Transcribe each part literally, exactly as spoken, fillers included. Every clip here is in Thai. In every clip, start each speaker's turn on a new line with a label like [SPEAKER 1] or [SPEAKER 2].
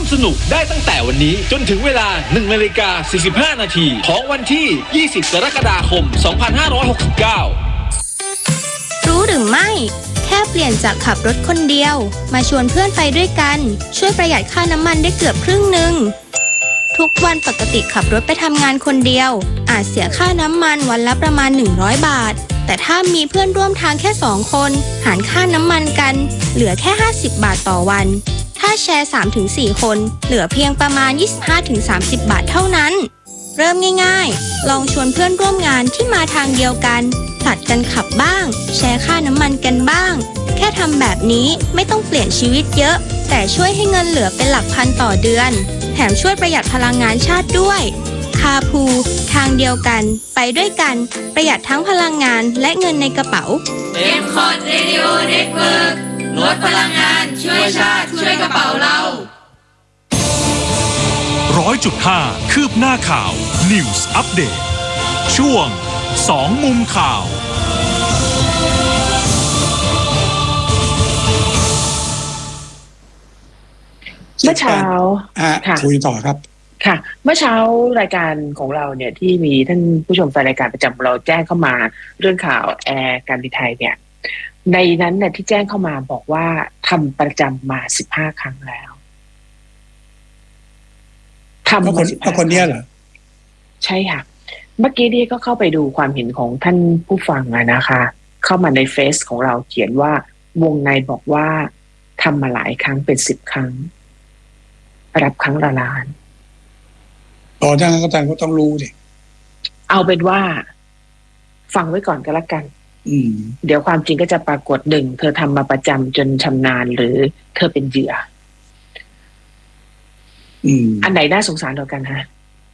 [SPEAKER 1] สนุกได้ตั้งแต่วันนี้จนถึงเวลา หนึ่งนาฬิกาสี่สิบห้านาทีของวันที่ ยี่สิบกรกฎาคม สองพันห้าร้อยหกสิบเก้า
[SPEAKER 2] รู้หรือไม่แค่เปลี่ยนจากขับรถคนเดียวมาชวนเพื่อนไปด้วยกันช่วยประหยัดค่าน้ำมันได้เกือบครึ่งหนึ่งทุกวันปกติขับรถไปทำงานคนเดียวอาจเสียค่าน้ำมันวันละประมาณหนึ่งร้อยบาทแต่ถ้ามีเพื่อนร่วมทางแค่สองคนหารค่าน้ำมันกันเหลือแค่ห้าสิบบาทต่อวันถ้าแชร์ สามถึงสี่ คนเหลือเพียงประมาณ ยี่สิบห้าถึงสามสิบ บาทเท่านั้นเริ่มง่ายๆลองชวนเพื่อนร่วมงานที่มาทางเดียวกันผลัดกันขับบ้างแชร์ค่าน้ำมันกันบ้างแค่ทำแบบนี้ไม่ต้องเปลี่ยนชีวิตเยอะแต่ช่วยให้เงินเหลือเป็นหลักพันต่อเดือนแถมช่วยประหยัดพลังงานชาติด้วยคาพูทางเดียวกันไปด้วยกันประหยัดทั้งพลังงานและเงินในกระเป๋า
[SPEAKER 3] เอ็ม คอท Radio Network ลดพลังงานช่วยชาติช่วยกระเป๋าเรา
[SPEAKER 4] ร้อยจุดห้า คืบหน้าข่าว News Update ช่วงสองมุมข่าว
[SPEAKER 5] เมื่อเช้า
[SPEAKER 6] ค่ะคุยต่อครับ
[SPEAKER 5] ค่ะเมื่อเช้ารายการของเราเนี่ยที่มีท่านผู้ชมแฟนรายการประจำเราแจ้งเข้ามาเรื่องข่าวแอร์การบินไทยเนี่ยในนั้นเนี่ยที่แจ้งเข้ามาบอกว่าทำประจำมาสิบห้าครั้งแล้วทำมาสิบห้าคนนี้เหรอใช่ค่ะเมื่อกี้นี่ก็เข้าไปดูความเห็นของท่านผู้ฟังนะคะเข้ามาในเฟซของเราเขียนว่าวงในบอกว่าทำมาหลายครั้งเป็นสิบครั้งรับครั้งละล้าน
[SPEAKER 6] อ๋อถ้างั้นก็ต้องก็ต้องรู้ดิ
[SPEAKER 5] เอาเป็นว่าฟังไว้ก่อนก็แล้วกัน
[SPEAKER 6] อืม
[SPEAKER 5] เดี๋ยวความจริงก็จะปรากฏหนึ่งเธอทำมาประจำจนชำนาญหรือเธอเป็นเหยื่อ
[SPEAKER 6] อืม
[SPEAKER 5] อันไหนน่าสงสารกว่ากันฮะ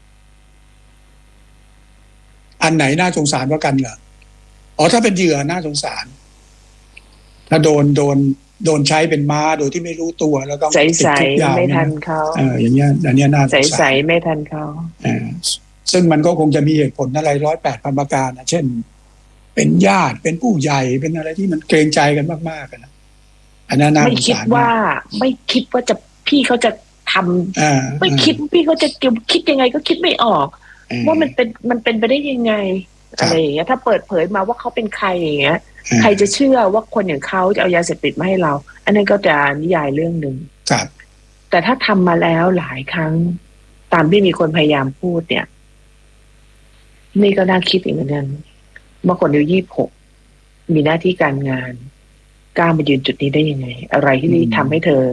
[SPEAKER 6] อันไหนน่าสงสารกว่ากันเหรออ๋อถ้าเป็นเหยื่อน่าสงสารถ้าโดนโดนโดนใช้เป็นม้าโดยที่ไม่รู้ตัวแล้วก็
[SPEAKER 5] ติดคุกยาวไม่ทันเขา
[SPEAKER 6] เอออย่างเงี้ยอันเนี้ยน่าสงสาร
[SPEAKER 5] ใสๆไม่ทันเขา
[SPEAKER 6] อ่าซึ่งมันก็คงจะมีเหตุผลอะไรร้อยแปดพันประการนะเช่นเป็นญาติเป็นผู้ใหญ่เป็นอะไรที่มันเกรงใจกันมากๆกันนะอันนั้นน่าสงสารไม่
[SPEAKER 5] คิดว่าไม่คิดว่าจะพี่เขาจะทำไม่คิดพี่เขาจะคิดยังไงก็คิดไม่ออกว่ามันเป็นมันเป็นไปได้ยังไงอะไรอย่างเงี้ยถ้าเปิดเผยมาว่าเขาเป็นใครอย่างเงี้ยใครจะเชื่อว่าคนอย่างเขาจะเอายาเสพติดมาให้เราอันนั้นก็จะนิยายเรื่องหนึ่ง
[SPEAKER 6] ครับ
[SPEAKER 5] แต่ถ้าทำมาแล้วหลายครั้งตามที่มีคนพยายามพูดเนี่ยนี่ก็น่าคิดอีกเหมือนกันเมื่อคนอายุยี่สิบหกมีหน้าที่การงานกล้ามายืนจุดนี้ได้ยังไงอะไรที่นี่ทำให้เธอ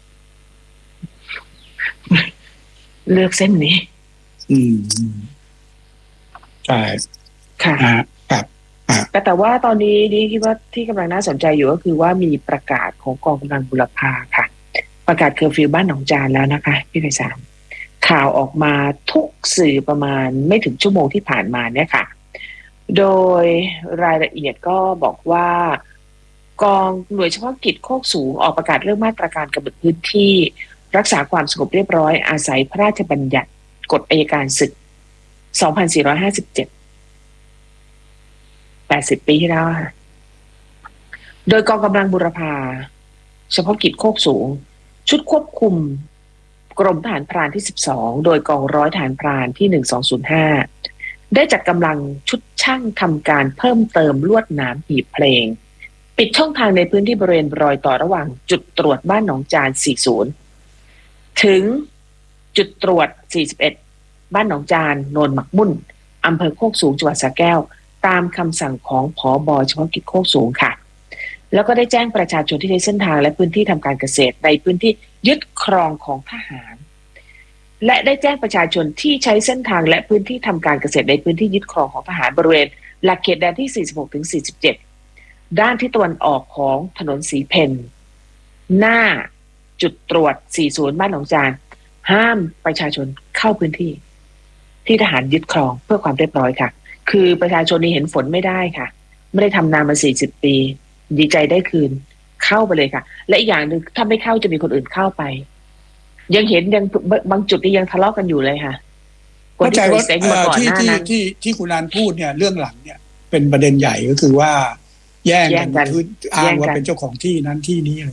[SPEAKER 5] เลือกเส้นนี้
[SPEAKER 6] อืมใช่
[SPEAKER 5] ค่ะ
[SPEAKER 6] ครับ
[SPEAKER 5] แต่แต่ว่าตอนนี้นี่คิดว่าที่กำลังน่าสนใจอยู่ก็คือว่ามีประกาศของกองกำลังบุรพาค่ะประกาศเคอร์ฟิวบ้านหนองจานแล้วนะคะพี่ไพศาลข่าวออกมาทุกสื่อประมาณไม่ถึงชั่วโมงที่ผ่านมาเนี่ยค่ะโดยรายละเอียดก็บอกว่ากองหน่วยเฉพาะกิจโคกสูงออกประกาศเรื่องมาตรการกำหนดพื้นที่รักษาความสงบเรียบร้อยอาศัยพระราชบัญญัติกฎอัยการศึกสองพันสี่ร้อยห้าสิบเจ็ดแปดสิบปีที่แล้วค่ะโดยกองกำลังบุรพาเฉพาะกิจโคกสูงชุดควบคุมกรมทหารพรานที่สิบสองโดยกองร้อยทหารพรานที่หนึ่งสองศูนย์ห้าได้จัดกำลังชุดช่างทำการเพิ่มเติมลวดหนามหีบเพลงปิดช่องทางในพื้นที่บริเวณรอยต่อระหว่างจุดตรวจบ้านหนองจานสี่สิบถึงจุดตรวจสี่สิบเอ็ดบ้านหนองจานโนนหมักมุ่นอำเภอโคกสูงจังหวัดสระแก้วตามคำสั่งของผบ.เฉพาะกิจโคกสูงค่ะแล้วก็ได้แจ้งประชาชนที่ใช้เส้นทางและพื้นที่ทำการเกษตรในพื้นที่ยึดครองของทหารและได้แจ้งประชาชนที่ใช้เส้นทางและพื้นที่ทำการเกษตรในพื้นที่ยึดครองของทหารบริเวณหลักเขตแดนที่สี่สิบหกถึงสี่สิบเจ็ดด้านที่ตะวันออกของถนนสีเพนหน้าจุดตรวจสี่สิบบ้านหนองจานห้ามประชาชนเข้าพื้นที่ที่ทหารยึดครองเพื่อความเรียบร้อยค่ะคือประชาชนนี่เห็นฝนไม่ได้ค่ะไม่ได้ทำนามาสี่สิบปีดีใจได้คืนเข้าไปเลยค่ะและอีกอย่างหนึ่งถ้าไม่เข้าจะมีคนอื่นเข้าไปยังเห็นยังบางจุดนี่ยังทะเลาะกันอยู่เลยค่ะ
[SPEAKER 6] เข้าใจว่าที่ที่ที่ที่คุณนันพูดเนี่ยเรื่องหลังเนี่ยเป็นประเด็นใหญ่ก็คือว่าแย่งกันคืออ้างว่าเป็นเจ้าของที่นั้นที่นี้อะไร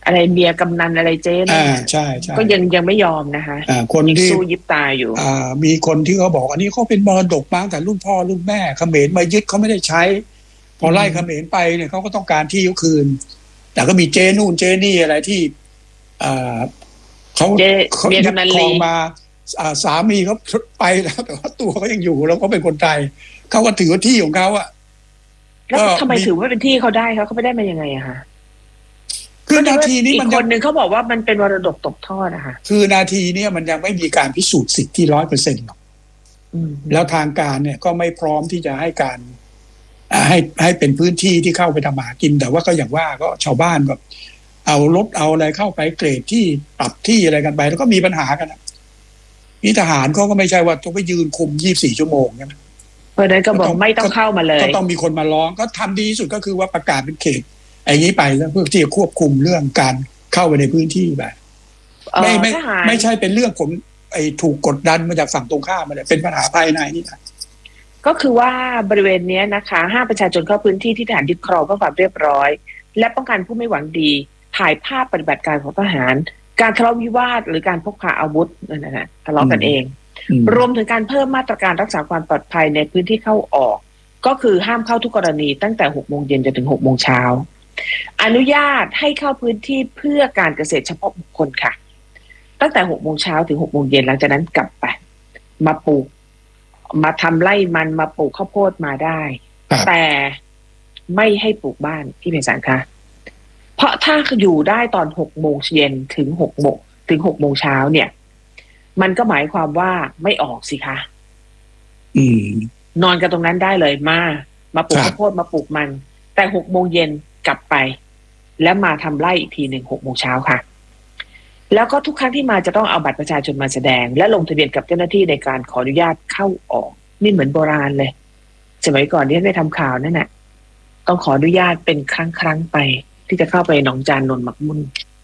[SPEAKER 5] อะไรเมียกำนันอะไรเจ๊นะ
[SPEAKER 6] อ่าใช่ใช่
[SPEAKER 5] ก็ยังยังไม่ยอมนะคะ
[SPEAKER 6] อ่าคน
[SPEAKER 5] ยัง
[SPEAKER 6] ที่
[SPEAKER 5] สู้ยิบตาอยู่
[SPEAKER 6] อ่ามีคนที่เขาบอกอันนี้เขาเป็นมรดกมาตั้งแต่รุ่นพ่อรุ่นแม่เขมรมายึดเขาไม่ได้ใช้ พอไล่เขมรไปเนี่ยเขาก็ต้องการที่เขาคืน แต่ก็มีเจนู่นเจนี่อะไรที่อ่าเขา
[SPEAKER 5] เจ๊
[SPEAKER 6] เขา
[SPEAKER 5] เมีย
[SPEAKER 6] ยึด
[SPEAKER 5] กำนัน
[SPEAKER 6] คร
[SPEAKER 5] ลี
[SPEAKER 6] องมาอ่าสามีเขาไปแล้วแต่ว่าตัวเขายังอยู่แล้วเขาเป็นคนไทยเขาก็ถือว่าที่ของเขาอะ
[SPEAKER 5] แล้ว
[SPEAKER 6] ก็
[SPEAKER 5] ทำไม
[SPEAKER 6] มี
[SPEAKER 5] ถือว่าเป็นที่เขาได้เขาเขาไม่ได้มายังไงอะคะ
[SPEAKER 6] คือนาทีนี้
[SPEAKER 5] อี
[SPEAKER 6] มัน
[SPEAKER 5] กค
[SPEAKER 6] ยัง
[SPEAKER 5] นหนึ่งเขาบอกว่ามันเป็นมรดกตกทอดนะคะ
[SPEAKER 6] คือนาทีเนี้มันยังไม่มีการพิสูจน์สิทธิ์ที่ร้อยเปอร์เซ็นต์หรอก
[SPEAKER 5] อืม
[SPEAKER 6] แล้วทางการเนี่ยก็ไม่พร้อมที่จะให้การอ่าให้ให้เป็นพื้นที่ที่เข้าไปทำหากิน แต่ว่าก็อย่างว่าก็ชาวบ้านแบบเอารถเอาอะไรเข้าไปเกรดที่ปรับที่อะไรกันไป แล้วก็มีปัญหากันอะนี่ทหารเขาก็ไม่ใช่ว่าต้องไปยืนคุมยี่สิบสี่ชั่วโมงใช่ไหม
[SPEAKER 5] เพราะฉะนั้นก็บอกไม่ต้องเข้ามาเลย
[SPEAKER 6] ก็ต้องมีคนมาร้องก็ทำดีที่สุดก็คือว่าประกาศเป็นเขตไอ้นี้ไปแล้วเพื่อที่จะควบคุมเรื่องการเข้าไปในพื้นที่แบบไม่ไม่
[SPEAKER 5] ทหาร
[SPEAKER 6] ไม่ใช่เป็นเรื่องผมไอ้ถูกกดดันมาจากฝั่งตรงข้ามมาเลยเป็นปัญหาภายในนี่นะ
[SPEAKER 5] ก็คือว่าบริเวณเนี้ยนะคะห้ามประชาชนเข้าพื้นที่ที่ทหารยึดครองเพื่อความเรียบร้อย และป้องกันผู้ไม่หวังดีถ่ายภาพปฏิบัติการของทหาร การทะเลาะวิวาทหรือการพกพาอาวุธนั่นนะฮะทะเลาะกันเอง
[SPEAKER 6] อืม
[SPEAKER 5] รวมถึงการเพิ่มมาตรการรักษาความปลอดภัยในพื้นที่เข้าออก ก็คือห้ามเข้าทุกกรณีตั้งแต่หกโมงเย็นจนถึงหกโมงเช้าอนุญาตให้เข้าพื้นที่เพื่อการเกษตรเฉพาะบุคคลค่ะ ตั้งแต่หกโมงเช้าถึงหกโมงเย็นหลังจากนั้นกลับไปมาปลูก มาทำไร่มันมาปลูกข้าวโพดมาได้
[SPEAKER 6] ครับ
[SPEAKER 5] แต่ไม่ให้ปลูกบ้านที่เป็นสารคะเพราะถ้าอยู่ได้ตอนหกโมงเย็นถึงหกโมงถึงหกโมงเช้าเนี่ย มันก็หมายความว่าไม่ออกสิคะ
[SPEAKER 6] อืม
[SPEAKER 5] นอนกันตรงนั้นได้เลยมา มาปลูก
[SPEAKER 6] ครับ
[SPEAKER 5] ข้าวโพดมาปลูกมัน แต่หกโมงเย็นกลับไป แล้วมาทำไร่อีกทีหนึ่งหกโมงเช้าค่ะ แล้วก็ทุกครั้งที่มาจะต้องเอาบัตรประชาชนมาแสดง และลงทะเบียนกับเจ้าหน้าที่ในการขออนุญาตเข้าออกนี่เหมือนโบราณเลยสมัยก่อนที่ได้ทำข่าวนั่นแหละต้องขออนุญาตเป็นครั้งครั้งๆไป ที่จะเข้าไปหนองจานนนท์หมักมุ่น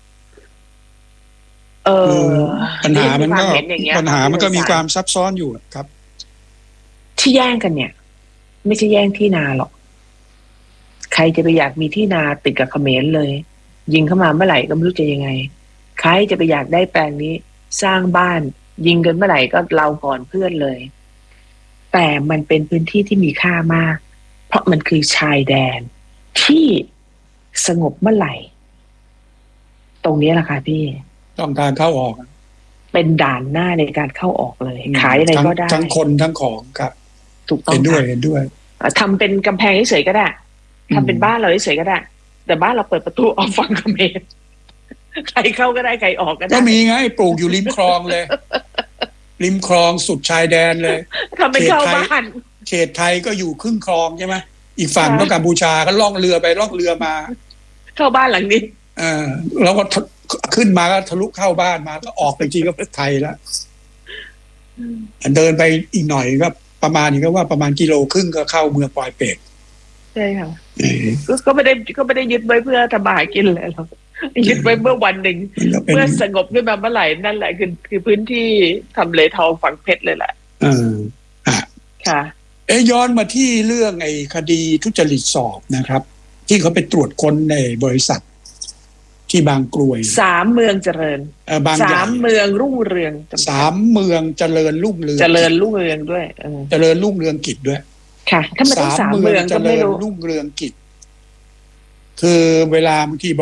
[SPEAKER 5] เอ
[SPEAKER 6] คือ
[SPEAKER 5] อ
[SPEAKER 6] ปัญหามันก็
[SPEAKER 5] ควเห็นอย่างเงี้ย
[SPEAKER 6] ปัญหามันก็มีความซับซ้อนอยู่ครับ
[SPEAKER 5] ที่แย่งกันเนี่ย ไม่ใช่แย่งที่นาหรอก ใครจะไปอยากมีที่นาติดกับเขมรเลย ยิงเข้ามาเมื่อไหร่ก็ไม่รู้จะยังไง ใครจะไปอยากได้แปลงนี้ สร้างบ้าน ยิงกันเมื่อไหร่ก็เราก่อนเพื่อนเลย แต่มันเป็นพื้นที่ที่มีค่ามาก เพราะมันคือชายแดนที่สงบเมื่อไหร่ ตรงนี้แหละค่ะพี่
[SPEAKER 6] ต้องการเข้าออก
[SPEAKER 5] เป็นด่านหน้าในการเข้าออกเลย ขายอะไร
[SPEAKER 6] ทั้ง
[SPEAKER 5] ก็ได้
[SPEAKER 6] ทั้งคนทั้งของครับ
[SPEAKER 5] ถูกต้อง
[SPEAKER 6] เห็นด้วย
[SPEAKER 5] ค่ะ
[SPEAKER 6] เห็นด้วย
[SPEAKER 5] อ่ะทำเป็นกำแพงเฉยๆก็ได้ทำเป็นบ้านเราเฉยๆก็ได้ แต่บ้านเราเปิดประตูออกฝั่งเขมรใครเข้าก็ได้ใครออกก็
[SPEAKER 6] ก็
[SPEAKER 5] ได้
[SPEAKER 6] มีไงปลูกอยู่ริมคลองเลย ริมคลองสุดชายแดนเลย
[SPEAKER 5] ทำเป็นเข้าบ้าน
[SPEAKER 6] เขตไทยก็อยู่ครึ่งคลองใช่ไหมอีกฝั่งก็
[SPEAKER 5] ค่ะ
[SPEAKER 6] กัมพูชาก็ล่องเรือไปล่องเรือมา
[SPEAKER 5] เข้าบ้านหลังนี้
[SPEAKER 6] เออแล้วก็ทะขึ้นมาก็ทะลุเข้าบ้านมาก็ออกไปจริงก็ไทยแล้วเดินไปอีกหน่อยก็ประมาณนี้ก็ว่าประมาณกิโลครึ่งก็เข้าเมืองปอยเป็ด
[SPEAKER 5] ใช่ค่ะ
[SPEAKER 6] เออ
[SPEAKER 5] ก็ก็ไม่ได้ก็ไม่ได้ยึดไว้เพื่อทำมาหากินเลยหรอกยึดไว้เมื่อวันหนึ่ง
[SPEAKER 6] มันก็เป็น
[SPEAKER 5] เมื่อสงบขึ้นมาเมื่อไหร่นั่นแหละคือคือพื้นที่ทำเลทองฝังเพชรเลยแหละ
[SPEAKER 6] เอออ่ะ
[SPEAKER 5] ค่ะ
[SPEAKER 6] เอ้ยย้อนมาที่เรื่องไอ้คดีทุจริตสอบนะครับ ที่เขาไปตรวจค้นในบริษัท ที่บางกรวย
[SPEAKER 5] สามเมืองเจริญ
[SPEAKER 6] เออบางใหญ่
[SPEAKER 5] สามเมืองรุ่งเรือง
[SPEAKER 6] สามเมืองเจริญรุ่งเรือง
[SPEAKER 5] เจริญรุ่งเรืองด้วยเออ
[SPEAKER 6] เจริญรุ่งเรืองกิจด้วย
[SPEAKER 5] ค่ะถ้ามันต้องสามเมือง
[SPEAKER 6] เจ
[SPEAKER 5] ก็
[SPEAKER 6] ริ
[SPEAKER 5] ไม่
[SPEAKER 6] ญ
[SPEAKER 5] รู้
[SPEAKER 6] รุ่งเรืองกิจ คือเวลาบางที